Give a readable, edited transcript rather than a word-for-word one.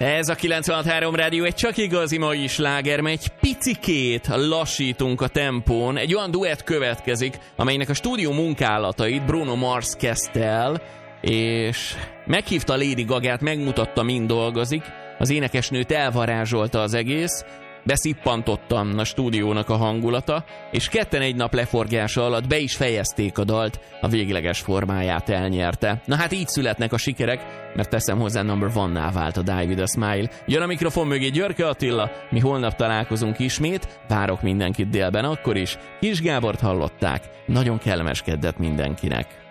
Ez a 96.3 Rádió egy csak igazi mai sláger, mert egy picikét lassítunk a tempón. Egy olyan duett következik, amelynek a stúdió munkálatait Bruno Mars kezdte el, és meghívta Lady Gagát, megmutatta, mind dolgozik. Az énekesnőt elvarázsolta az egész, beszippantotta a stúdiónak a hangulata, és ketten egy nap leforgása alatt be is fejezték a dalt, a végleges formáját elnyerte. Na hát így születnek a sikerek, mert teszem hozzá, number one-nál vált a Die With A Smile. Jön a mikrofon mögé Györke Attila, mi holnap találkozunk ismét, várok mindenkit délben akkor is. Kis Gábort hallották, nagyon kellemes keddet mindenkinek.